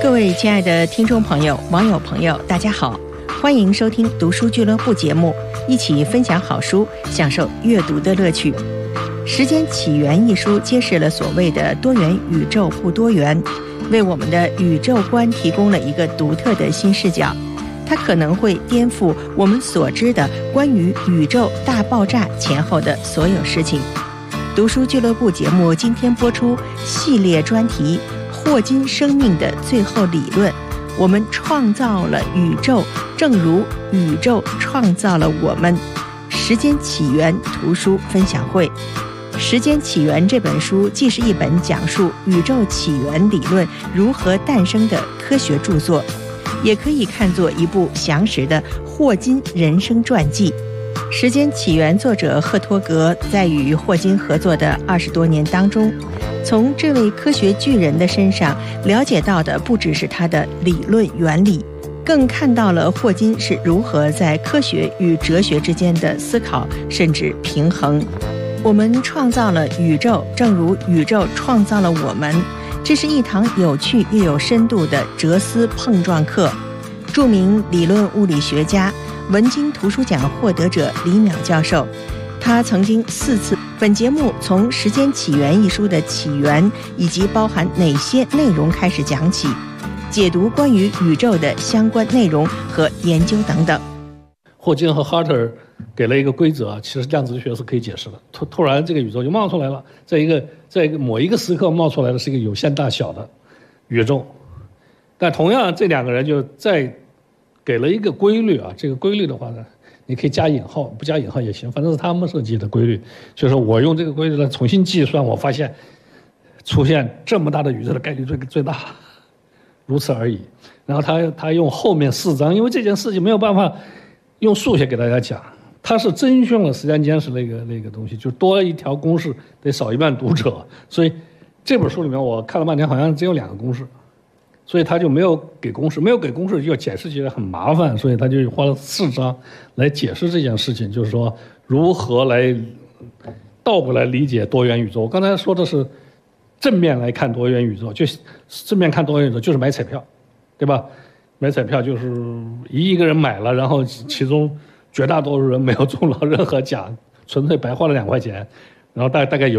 各位亲爱的听众朋友、网友朋友，大家好，欢迎收听读书俱乐部节目，一起分享好书，享受阅读的乐趣。《时间起源》一书揭示了所谓的多元宇宙不多元，为我们的宇宙观提供了一个独特的新视角。它可能会颠覆我们所知的关于宇宙大爆炸前后的所有事情。读书俱乐部节目今天播出系列专题霍金生命的最后理论，我们创造了宇宙，正如宇宙创造了我们。时间起源图书分享会。《时间起源》这本书既是一本讲述宇宙起源理论如何诞生的科学著作，也可以看作一部详实的霍金人生传记。《时间起源》作者赫托格在与霍金合作的20多年当中，从这位科学巨人的身上了解到的不只是他的理论原理，更看到了霍金是如何在科学与哲学之间的思考甚至平衡。我们创造了宇宙，正如宇宙创造了我们。这是一堂有趣又有深度的哲思碰撞课。著名理论物理学家、文津图书奖获得者李淼教授，他曾经4次本节目从《时间起源》一书的起源以及包含哪些内容开始讲起，解读关于宇宙的相关内容和研究等等。 霍金和哈特尔给了一个规则，其实量子力学是可以解释的。突然这个宇宙就冒出来了，在某一个时刻冒出来的是一个有限大小的宇宙。但同样这两个人就再给了一个规律啊，这个规律的话呢，你可以加引号，不加引号也行，反正是他们设计的规律。就是我用这个规律来重新计算，我发现出现这么大的宇宙的概率最大，如此而已。然后他用后面4章，因为这件事情没有办法用数学给大家讲，他是征询了时间简史那个东西，就多一条公式得少一半读者，所以这本书里面我看了半天，好像只有2个公式，所以他就没有给公式，要解释起来很麻烦，所以他就花了4章来解释这件事情，就是说如何来倒过来理解多元宇宙。我刚才说的是正面来看多元宇宙，就正面看多元宇宙就是买彩票，对吧？买彩票就是1亿个人买了，然后其中绝大多数人没有中到任何奖，纯粹白花了2块钱，然后大概有